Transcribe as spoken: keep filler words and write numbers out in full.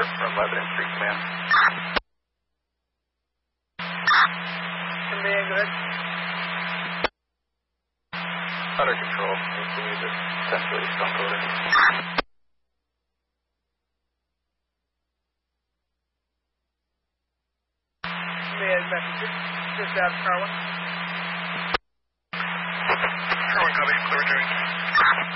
Over from Lebanon Street Command. Command, go ahead. Under control. We believe it's potentially skunk odor. Command messages. Just out of Car one. Car one, copy. Clear returning.